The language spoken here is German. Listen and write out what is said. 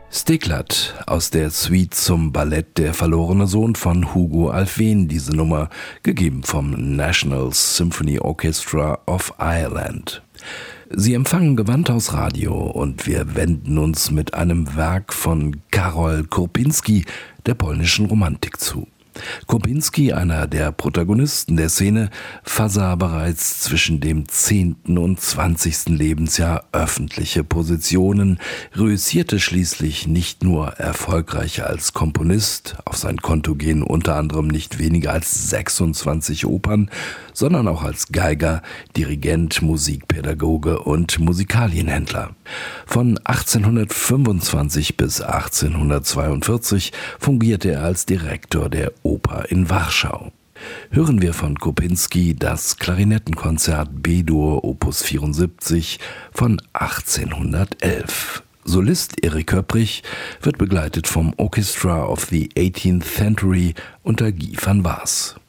Steklat aus der Suite zum Ballett Der verlorene Sohn von Hugo Alfvén, diese Nummer, gegeben vom National Symphony Orchestra of Ireland. Sie empfangen Gewandhaus Radio und wir wenden uns mit einem Werk von Karol Kurpinski, der polnischen Romantik, zu. Kurpinski, einer der Protagonisten der Szene, versah bereits zwischen dem 10. und 20. Lebensjahr öffentliche Positionen, reüssierte schließlich nicht nur erfolgreich als Komponist, auf sein Konto gehen unter anderem nicht weniger als 26 Opern, sondern auch als Geiger, Dirigent, Musikpädagoge und Musikalienhändler. Von 1825 bis 1842 fungierte er als Direktor der Oper in Warschau. Hören wir von Kurpinski das Klarinettenkonzert B-Dur Opus 74 von 1811. Solist Erik Köpprich wird begleitet vom Orchestra of the 18th Century unter Guy van Waas.